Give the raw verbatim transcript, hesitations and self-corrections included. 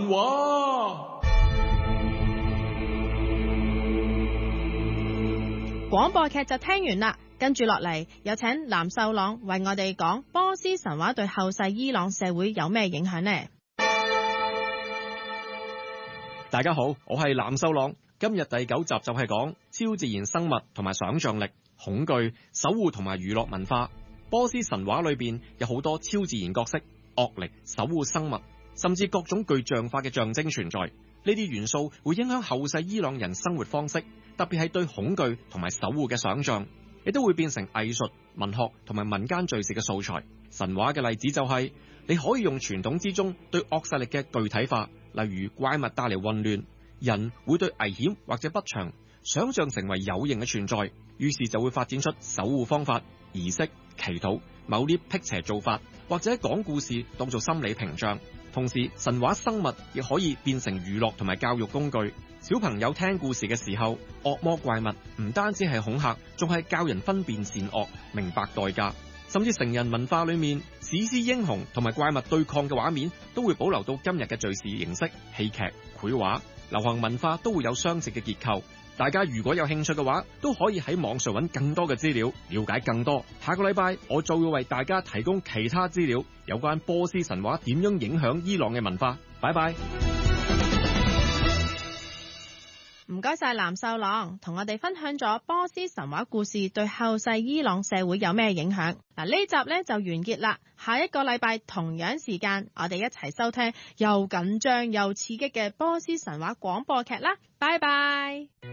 話。 廣播劇就聽完啦，跟住落嚟有請藍秀朗為我哋講波斯神話對後世伊朗社會有咩影響呢？ 大家好，我係藍秀朗。今日第九集就係講超自然生物同埋想象力、恐懼、守護同埋娛樂文化。波斯神話裏邊有好多超自然角色、惡力、守護生物，甚至各種具象化嘅象徵存在。呢啲元素會影響後世伊朗人生活方式，特別係對恐懼同埋守護嘅想象，亦都會變成藝術、文學同埋民間敘事嘅素材。神話嘅例子就係、是、你可以用傳統之中對惡勢力嘅具體化，例如怪物帶嚟混亂，人會對危險或者不祥想象成為有形嘅存在，於是就會發展出守護方法、儀式、祈禱、某啲辟邪做法，或者講故事當做心理屏障。同時，神話生物亦可以變成娛樂同埋教育工具。小朋友聽故事嘅時候，惡魔怪物唔單止係恐嚇，仲係教人分辨善惡、明白代價。甚至成人文化裏面，史詩英雄同埋怪物對抗嘅畫面都會保留到今日嘅敘事形式、戲劇、繪畫、流行文化都會有相似嘅結構。大家如果有興趣嘅話，都可以喺網上揾更多嘅資料，了解更多。下個禮拜我就會為大家提供其他資料，有關波斯神話點樣影響伊朗嘅文化。拜拜。 唔該晒藍秀朗，同我哋分享咗波斯神話故事對後世伊朗社會有咩影響。嗱，呢集呢就完結啦，下一個禮拜同樣時間，我哋一齊收聽又緊張又刺激嘅波斯神話廣播劇啦。拜拜。